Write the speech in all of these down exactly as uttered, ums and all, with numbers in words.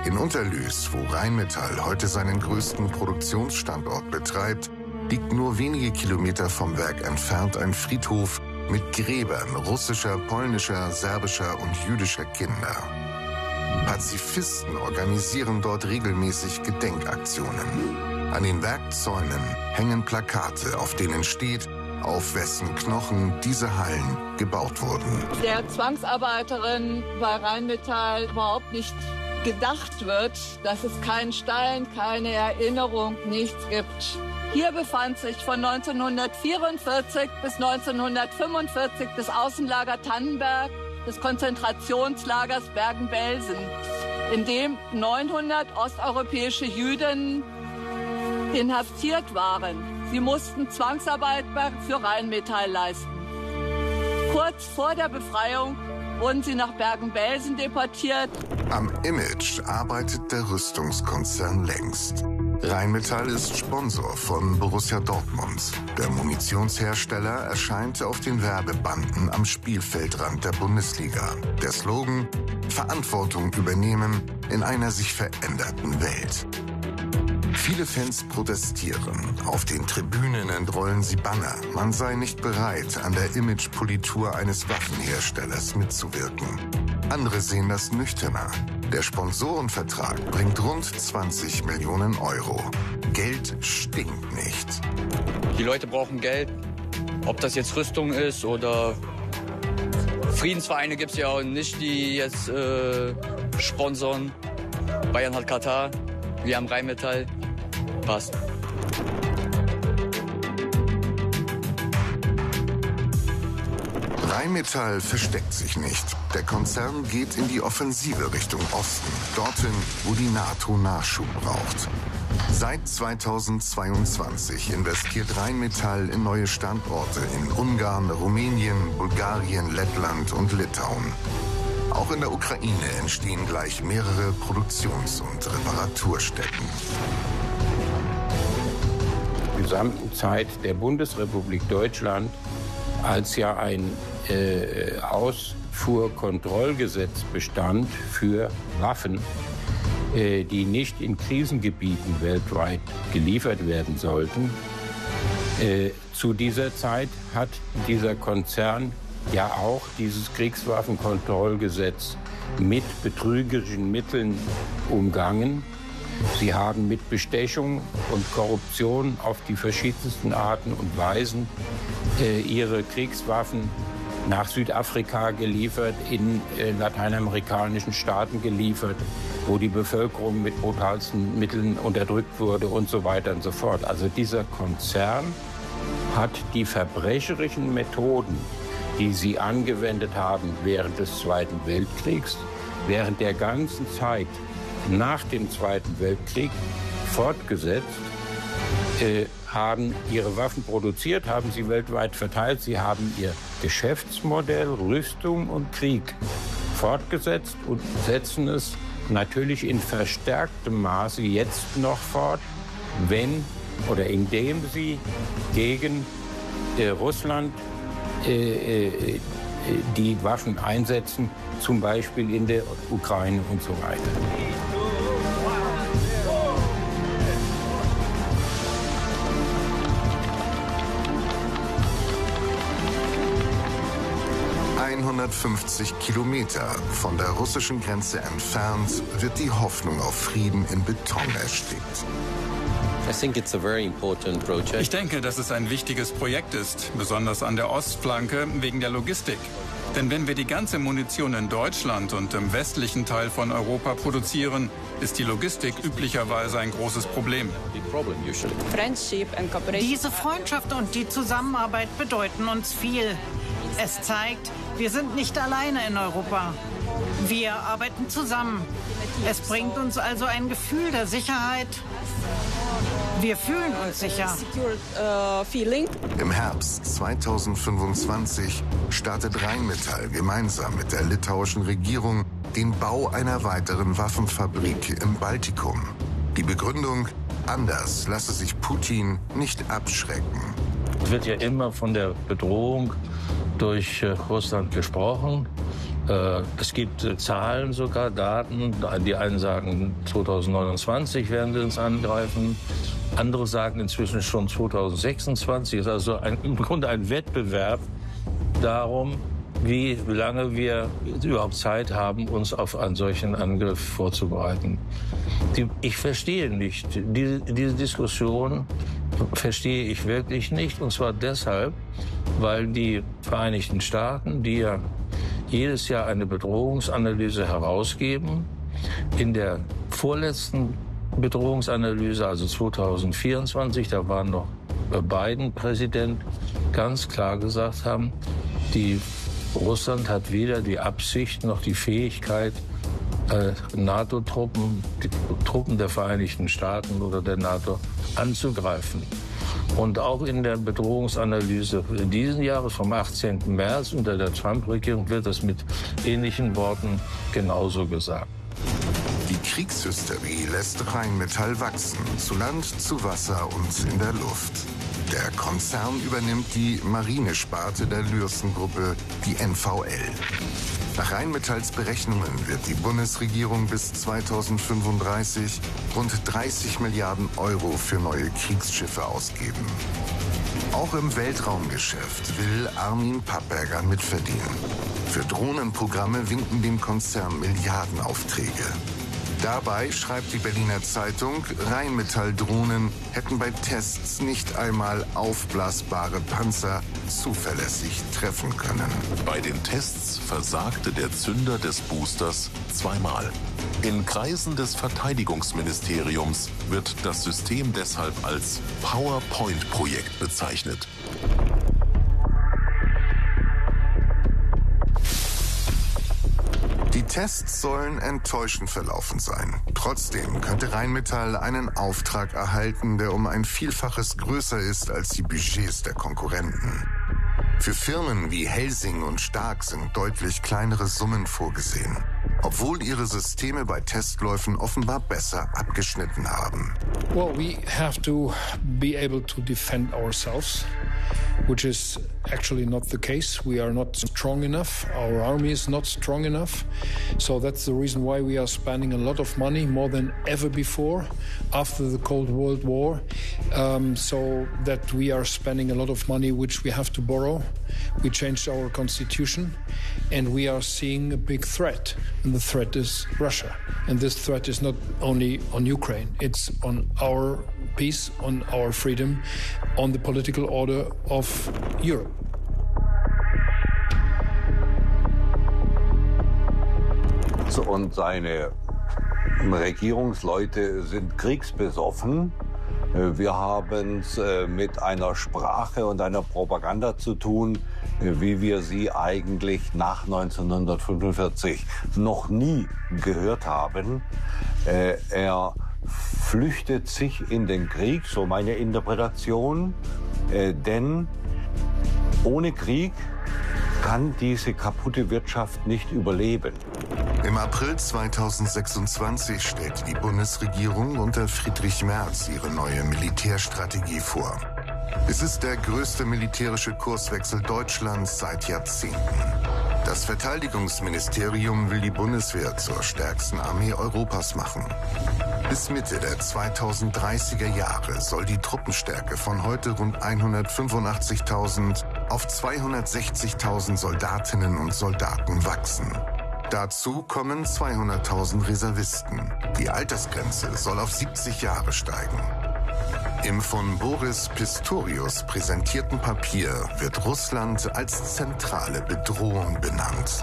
In Unterlüß, wo Rheinmetall heute seinen größten Produktionsstandort betreibt, liegt nur wenige Kilometer vom Werk entfernt ein Friedhof mit Gräbern russischer, polnischer, serbischer und jüdischer Kinder. Pazifisten organisieren dort regelmäßig Gedenkaktionen. An den Werkzäunen hängen Plakate, auf denen steht, auf wessen Knochen diese Hallen gebaut wurden. Der Zwangsarbeiterin bei Rheinmetall überhaupt nicht gedacht wird, dass es keinen Stein, keine Erinnerung, nichts gibt. Hier befand sich von neunzehnhundertvierundvierzig bis neunzehnhundertfünfundvierzig das Außenlager Tannenberg des Konzentrationslagers Bergen-Belsen, in dem neunhundert osteuropäische Juden inhaftiert waren. Sie mussten Zwangsarbeit für Rheinmetall leisten. Kurz vor der Befreiung wurden sie nach Bergen-Belsen deportiert. Am Image arbeitet der Rüstungskonzern längst. Rheinmetall ist Sponsor von Borussia Dortmund. Der Munitionshersteller erscheint auf den Werbebanden am Spielfeldrand der Bundesliga. Der Slogan: Verantwortung übernehmen in einer sich veränderten Welt. Viele Fans protestieren. Auf den Tribünen entrollen sie Banner. Man sei nicht bereit, an der Imagepolitur eines Waffenherstellers mitzuwirken. Andere sehen das nüchterner. Der Sponsorenvertrag bringt rund zwanzig Millionen Euro. Geld stinkt nicht. Die Leute brauchen Geld. Ob das jetzt Rüstung ist oder Friedensvereine gibt es ja auch nicht, die jetzt äh, sponsern. Bayern hat Katar, wir haben Rheinmetall. Passt. Rheinmetall versteckt sich nicht. Der Konzern geht in die Offensive Richtung Osten, dorthin, wo die NATO Nachschub braucht. Seit zweitausendzweiundzwanzig investiert Rheinmetall in neue Standorte in Ungarn, Rumänien, Bulgarien, Lettland und Litauen. Auch in der Ukraine entstehen gleich mehrere Produktions- und Reparaturstätten. Die gesamten Zeit der Bundesrepublik Deutschland, als ja ein äh, Ausfuhrkontrollgesetz bestand für Waffen, äh, die nicht in Krisengebieten weltweit geliefert werden sollten. Äh, zu dieser Zeit hat dieser Konzern ja auch dieses Kriegswaffenkontrollgesetz mit betrügerischen Mitteln umgangen. Sie haben mit Bestechung und Korruption auf die verschiedensten Arten und Weisen äh, ihre Kriegswaffen nach Südafrika geliefert, in äh, lateinamerikanischen Staaten geliefert, wo die Bevölkerung mit brutalsten Mitteln unterdrückt wurde und so weiter und so fort. Also dieser Konzern hat die verbrecherischen Methoden, die sie angewendet haben während des Zweiten Weltkriegs, während der ganzen Zeit nach dem Zweiten Weltkrieg fortgesetzt, äh, haben ihre Waffen produziert, haben sie weltweit verteilt. Sie haben ihr Geschäftsmodell Rüstung und Krieg fortgesetzt und setzen es natürlich in verstärktem Maße jetzt noch fort, wenn oder indem sie gegen äh, Russland äh, äh, die Waffen einsetzen, zum Beispiel in der Ukraine und so weiter. hundertfünfzig Kilometer von der russischen Grenze entfernt wird die Hoffnung auf Frieden in Beton erstickt. Ich denke, dass es ein wichtiges Projekt ist, besonders an der Ostflanke wegen der Logistik. Denn wenn wir die ganze Munition in Deutschland und im westlichen Teil von Europa produzieren, ist die Logistik üblicherweise ein großes Problem. Diese Freundschaft und die Zusammenarbeit bedeuten uns viel. Es zeigt, wir sind nicht alleine in Europa. Wir arbeiten zusammen. Es bringt uns also ein Gefühl der Sicherheit. Wir fühlen uns sicher. Im Herbst zweitausendfünfundzwanzig startet Rheinmetall gemeinsam mit der litauischen Regierung den Bau einer weiteren Waffenfabrik im Baltikum. Die Begründung: anders lasse sich Putin nicht abschrecken. Es wird ja immer von der Bedrohung durch Russland gesprochen. Es gibt Zahlen, sogar Daten. Die einen sagen, zweitausendneunundzwanzig werden sie uns angreifen. Andere sagen inzwischen schon zweitausendsechsundzwanzig. Es ist also ein, im Grunde ein Wettbewerb darum, wie lange wir überhaupt Zeit haben, uns auf einen solchen Angriff vorzubereiten. Die, ich verstehe nicht, diese, diese Diskussion verstehe ich wirklich nicht. Und zwar deshalb, weil die Vereinigten Staaten, die ja jedes Jahr eine Bedrohungsanalyse herausgeben, in der vorletzten Bedrohungsanalyse, also zweitausendvierundzwanzig, da waren noch Biden Präsident, ganz klar gesagt haben, die Russland hat weder die Absicht noch die Fähigkeit, äh, NATO-Truppen, die Truppen der Vereinigten Staaten oder der NATO anzugreifen. Und auch in der Bedrohungsanalyse diesen Jahres vom achtzehnten März unter der Trump-Regierung wird das mit ähnlichen Worten genauso gesagt. Die Kriegshysterie lässt Rheinmetall wachsen, zu Land, zu Wasser und in der Luft. Der Konzern übernimmt die Marinesparte der Lürssen-Gruppe, die N V L. Nach Rheinmetalls Berechnungen wird die Bundesregierung bis zweitausendfünfunddreißig rund dreißig Milliarden Euro für neue Kriegsschiffe ausgeben. Auch im Weltraumgeschäft will Armin Papperger mitverdienen. Für Drohnenprogramme winken dem Konzern Milliardenaufträge. Dabei schreibt die Berliner Zeitung, Rheinmetall-Drohnen hätten bei Tests nicht einmal aufblasbare Panzer zuverlässig treffen können. Bei den Tests versagte der Zünder des Boosters zweimal. In Kreisen des Verteidigungsministeriums wird das System deshalb als PowerPoint-Projekt bezeichnet. Die Tests sollen enttäuschend verlaufen sein. Trotzdem könnte Rheinmetall einen Auftrag erhalten, der um ein Vielfaches größer ist als die Budgets der Konkurrenten. Für Firmen wie Helsing und Stark sind deutlich kleinere Summen vorgesehen, obwohl ihre Systeme bei Testläufen offenbar besser abgeschnitten haben. Well, we have to be able to defend ourselves, which is actually not the case. We are not strong enough. Our army is not strong enough. So that's the reason why we are spending a lot of money, more than ever before, after the Cold World War. Um, so that we are spending a lot of money which we have to borrow. We changed our constitution and we are seeing a big threat. And the threat is Russia. And this threat is not only on Ukraine, it's on our peace, on our freedom, on the political order of Europe. Und seine Regierungsleute sind kriegsbesoffen. Wir haben es mit einer Sprache und einer Propaganda zu tun, wie wir sie eigentlich nach neunzehnhundertfünfundvierzig noch nie gehört haben. Er flüchtet sich in den Krieg, so meine Interpretation, denn ohne Krieg kann diese kaputte Wirtschaft nicht überleben. Im April zweitausendsechsundzwanzig stellte die Bundesregierung unter Friedrich Merz ihre neue Militärstrategie vor. Es ist der größte militärische Kurswechsel Deutschlands seit Jahrzehnten. Das Verteidigungsministerium will die Bundeswehr zur stärksten Armee Europas machen. Bis Mitte der zweitausenddreißiger Jahre soll die Truppenstärke von heute rund hundertfünfundachtzigtausend auf zweihundertsechzigtausend Soldatinnen und Soldaten wachsen. Dazu kommen zweihunderttausend Reservisten. Die Altersgrenze soll auf siebzig Jahre steigen. Im von Boris Pistorius präsentierten Papier wird Russland als zentrale Bedrohung benannt.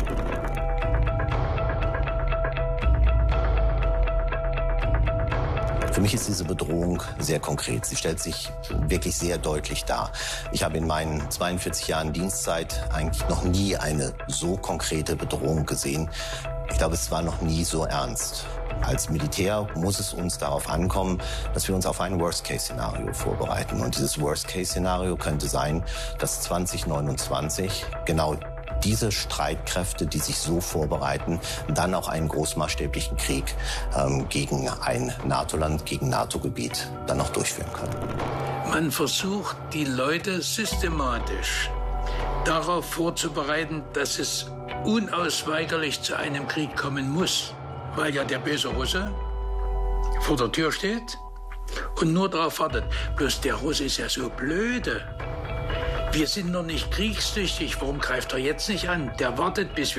Für mich ist diese Bedrohung sehr konkret. Sie stellt sich wirklich sehr deutlich dar. Ich habe in meinen zweiundvierzig Jahren Dienstzeit eigentlich noch nie eine so konkrete Bedrohung gesehen. Ich glaube, es war noch nie so ernst. Als Militär muss es uns darauf ankommen, dass wir uns auf ein Worst-Case-Szenario vorbereiten. Und dieses Worst-Case-Szenario könnte sein, dass zwanzig neunundzwanzig genau diese Streitkräfte, die sich so vorbereiten, dann auch einen großmaßstäblichen Krieg ähm, gegen ein NATO-Land, gegen NATO-Gebiet dann noch durchführen können. Man versucht, die Leute systematisch darauf vorzubereiten, dass es unausweigerlich zu einem Krieg kommen muss, weil ja der böse Russe vor der Tür steht und nur darauf wartet. Bloß der Russe ist ja so blöde. Wir sind noch nicht kriegstüchtig. Warum greift er jetzt nicht an? Der wartet, bis wir